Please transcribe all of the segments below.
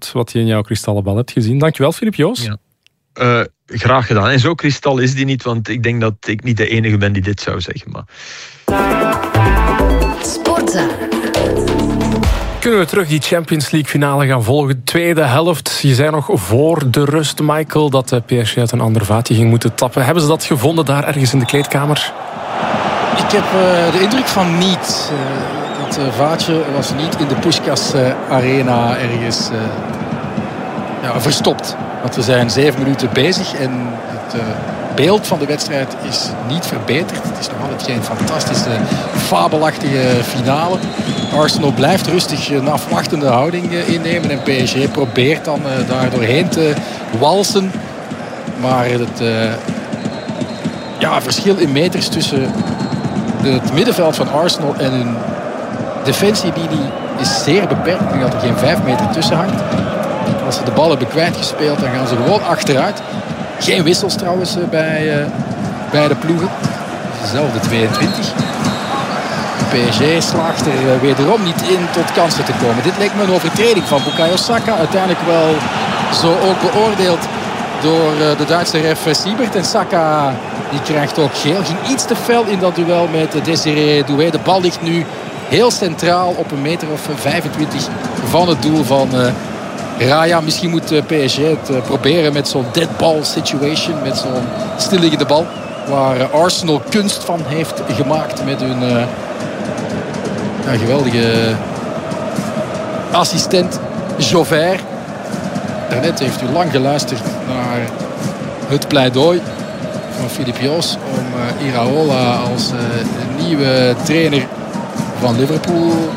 uit wat je in jouw kristallenbal hebt gezien. Dankjewel, Filip Joos. Ja. Graag gedaan. En zo kristal is die niet, want ik denk dat ik niet de enige ben die dit zou zeggen. Maar... Sportzaken. Kunnen we terug die Champions League finale gaan volgen? Tweede helft. Je zei nog voor de rust, Michael, dat de PSG uit een ander vaatje ging moeten tappen. Hebben ze dat gevonden daar ergens in de kleedkamer? Ik heb de indruk van niet. Dat vaatje was niet in de Puskás Arena ergens verstopt. Want we zijn 7 minuten bezig en het beeld van de wedstrijd is niet verbeterd. Het is nog altijd geen fantastische, fabelachtige finale. Arsenal blijft rustig een afwachtende houding innemen. En PSG probeert dan daar doorheen te walsen. Maar het verschil in meters tussen het middenveld van Arsenal en hun defensielinie is zeer beperkt. Ik denk dat er geen 5 meter tussen hangt. Als ze de bal hebben kwijtgespeeld, dan gaan ze gewoon achteruit. Geen wissels trouwens bij de ploegen. Dezelfde 22. PSG slaagt er wederom niet in tot kansen te komen. Dit leek me een overtreding van Bukayo Saka. Uiteindelijk wel zo ook beoordeeld door de Duitse ref Siebert. En Saka die krijgt ook geel. Ging iets te fel in dat duel met Désiré Doué. De bal ligt nu heel centraal op een meter of 25 van het doel van Raya. Misschien moet PSG het proberen met zo'n dead ball situation. Met zo'n stilliggende bal. Waar Arsenal kunst van heeft gemaakt met hun geweldige assistent Jover. Daarnet heeft u lang geluisterd naar het pleidooi van Filip Joos om Iraola als nieuwe trainer van Liverpool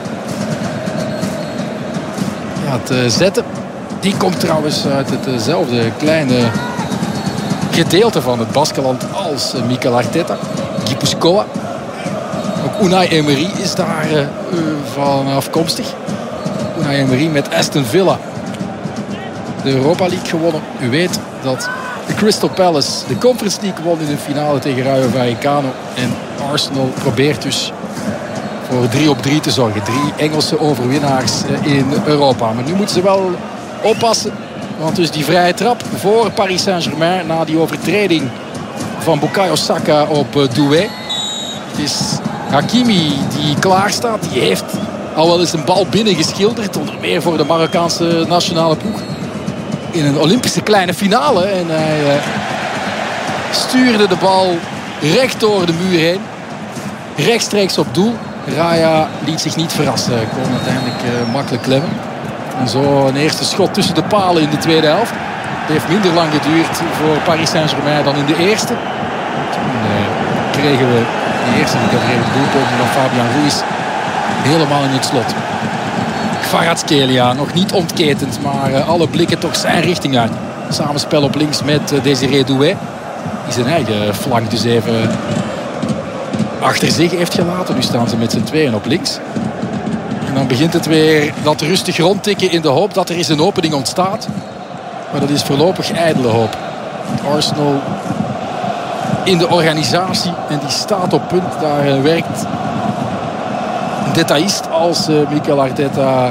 te zetten. Die komt trouwens uit hetzelfde kleine gedeelte van het Baskenland als Mikel Arteta. Gipuzkoa. Ook Unai Emery is daar van afkomstig. Unai Emery met Aston Villa de Europa League gewonnen. U weet dat de Crystal Palace de Conference League won in een finale tegen Rayo Vallecano. En Arsenal probeert dus voor 3-3 te zorgen. 3 Engelse overwinnaars in Europa. Maar nu moeten ze wel oppassen. Want dus die vrije trap voor Paris Saint-Germain na die overtreding van Bukayo Saka op Doué. Het is Hakimi die klaar staat. Die heeft al wel eens een bal binnengeschilderd. Onder meer voor de Marokkaanse nationale ploeg. In een Olympische kleine finale. En hij stuurde de bal recht door de muur heen. Rechtstreeks op doel. Raya liet zich niet verrassen. Kon uiteindelijk makkelijk klemmen. En zo een eerste schot tussen de palen in de tweede helft. Het heeft minder lang geduurd voor Paris Saint-Germain dan in de eerste. Toen kregen we de eerste doelpoging van Fabian Ruiz helemaal in het slot. Kvaratskhelia nog niet ontketend, maar alle blikken toch zijn richting uit. Samenspel op links met Désiré Doué. Die zijn eigen flank dus even achter zich heeft gelaten. Nu staan ze met z'n tweeën op links. En dan begint het weer dat rustig rondtikken in de hoop dat er eens een opening ontstaat. Maar dat is voorlopig ijdele hoop. Arsenal in de organisatie en die staat op punt. Daar werkt een detailist als Mikel Arteta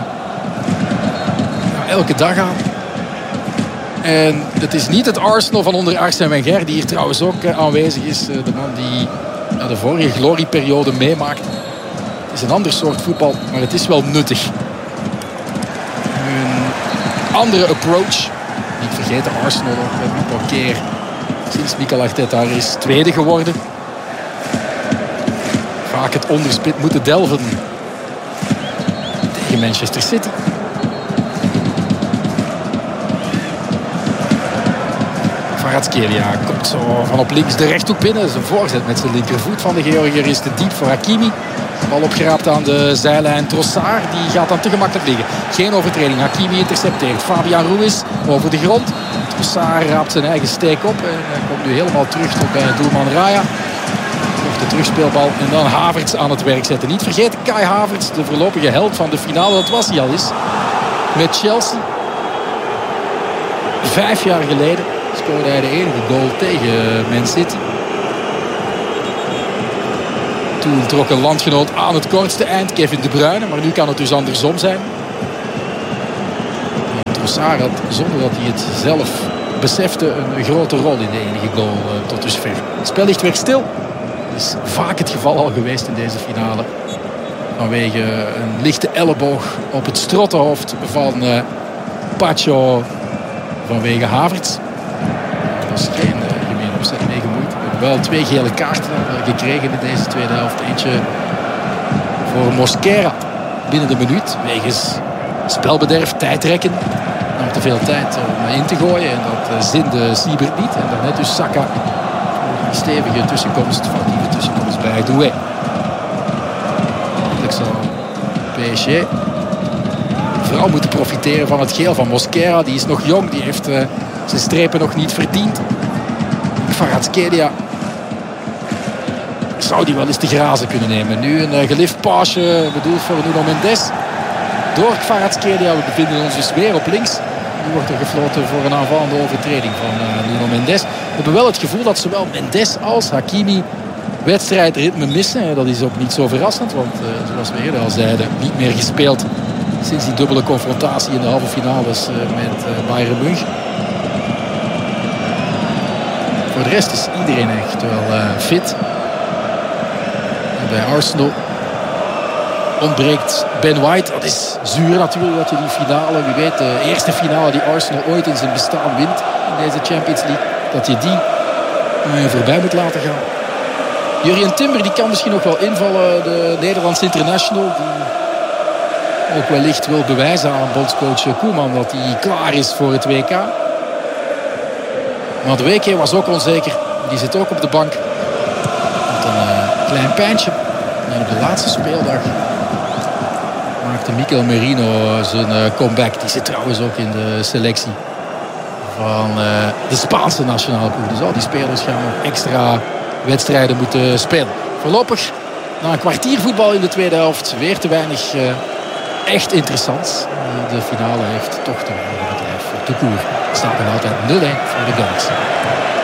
elke dag aan. En het is niet het Arsenal van onder Arsène Wenger, die hier trouwens ook aanwezig is. De man die de vorige glorieperiode meemaakt. Het is een ander soort voetbal, maar het is wel nuttig. Een andere approach. Niet vergeten, Arsenal ook een paar keer sinds Mikel Arteta er is tweede geworden. Vaak het onderspit moeten delven tegen Manchester City. Kvaratskhelia komt zo van op links de rechthoek binnen. Zijn voorzet met zijn linkervoet van de Georgiër is te diep voor Hakimi. Bal opgeraapt aan de zijlijn. Trossard die gaat dan te gemakkelijk liggen. Geen overtreding. Hakimi intercepteert. Fabian Ruiz over de grond. Trossard raapt zijn eigen steek op. En hij komt nu helemaal terug tot bij doelman Raya. Nog de terugspeelbal. En dan Havertz aan het werk zetten. Niet vergeten, Kai Havertz, de voorlopige held van de finale. Dat was hij al eens. Met Chelsea. 5 jaar geleden scoorde hij de enige goal tegen Man City. Toen trok een landgenoot aan het kortste eind, Kevin De Bruyne. Maar nu kan het dus andersom zijn. Trossard had, zonder dat hij het zelf besefte, een grote rol in de enige goal tot dusver. Het spel ligt weer stil. Dat is vaak het geval al geweest in deze finale. Vanwege een lichte elleboog op het strottenhoofd van Pacho vanwege Havertz. Er was geen gemeen opzet mee gemoeid. We hebben wel 2 gele kaarten gekregen in deze tweede helft. Eentje voor Mosquera binnen de minuut. Wegens spelbederf, tijdrekken. Nam te veel tijd om in te gooien. En dat zinde Siebert niet. En daarnet dus Saka voor die stevige tussenkomst, foutieve tussenkomst bij Doué. Eigenlijk zou PSG vooral moeten profiteren van het geel van Mosquera. Die is nog jong, die heeft zijn strepen nog niet verdiend. Kvaratskhelia zou die wel eens te grazen kunnen nemen. Nu een gelift paasje bedoeld voor Nuno Mendes. Door Kvaratskhelia, we bevinden ons dus weer op links. Nu wordt er gefloten voor een aanvallende overtreding van Nuno Mendes. We hebben wel het gevoel dat zowel Mendes als Hakimi wedstrijdritme missen. Dat is ook niet zo verrassend, want zoals we eerder al zeiden, niet meer gespeeld sinds die dubbele confrontatie in de halve finales met Bayern München. Voor de rest is iedereen echt wel fit. En bij Arsenal ontbreekt Ben White. Dat is zuur natuurlijk dat je die finale, wie weet de eerste finale die Arsenal ooit in zijn bestaan wint in deze Champions League, dat je die voorbij moet laten gaan. Jurien Timber die kan misschien nog wel invallen, de Nederlandse international, die ook wellicht wil bewijzen aan bondscoach Koeman dat hij klaar is voor het WK. Maar de WK was ook onzeker. Die zit ook op de bank. Met een klein pijntje. En op de laatste speeldag maakte Mikel Merino zijn comeback. Die zit trouwens ook in de selectie van de Spaanse nationale ploeg. Dus al die spelers gaan nog extra wedstrijden moeten spelen. Voorlopig, na een kwartier voetbal in de tweede helft, weer te weinig echt interessant. De finale heeft toch te weinig bedrijf. De koer staat nog altijd 0-1 voor de Gunners.